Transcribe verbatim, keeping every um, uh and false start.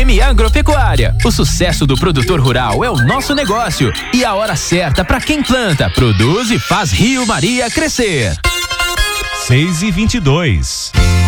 M Agropecuária. O sucesso do produtor rural é o nosso negócio e a hora certa para quem planta, produz e faz Rio Maria crescer. seis e vinte e dois.